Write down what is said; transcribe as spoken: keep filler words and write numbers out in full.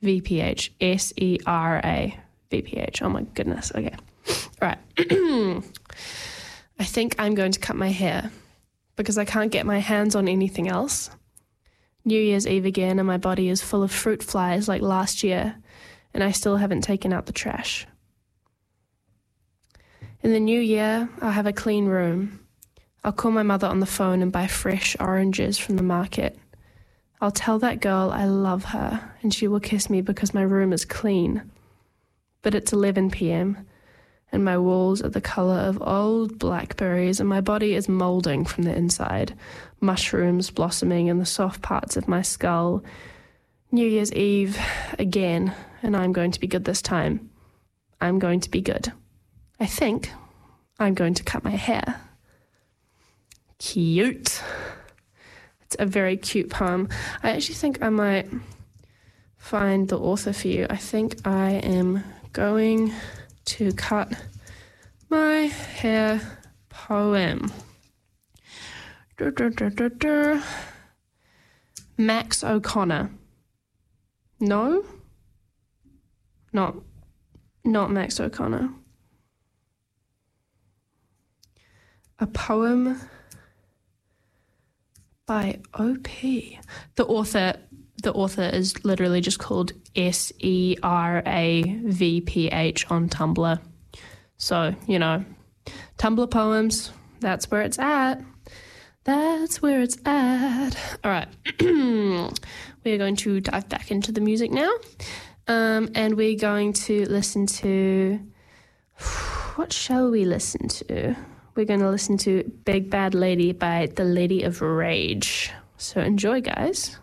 V P H. S E R A V P H. Oh my goodness. Okay. All right. I think I'm going to cut my hair because I can't get my hands on anything else. New Year's Eve again, and my body is full of fruit flies like last year, and I still haven't taken out the trash. In the new year, I'll have a clean room. I'll call my mother on the phone and buy fresh oranges from the market. I'll tell that girl I love her, and she will kiss me because my room is clean. But it's eleven p.m., and my walls are the colour of old blackberries, and my body is moulding from the inside, mushrooms blossoming in the soft parts of my skull. New Year's Eve again, and I'm going to be good this time. I'm going to be good. I think I'm going to cut my hair. Cute. It's a very cute poem. I actually think I might find the author for you. I think I am going to cut my hair poem. Dur, dur, dur, dur, dur. Max O'Connor. No? Not, not Max O'Connor. A poem by O P. The author, the author is literally just called S E R A V P H on Tumblr. So, you know, Tumblr poems, that's where it's at. That's where it's at. All right. We're going to dive back into the music now. Um, and we're going to listen to... What shall we listen to? We're going to listen to Big Bad Lady by The Lady of Rage. So enjoy, guys.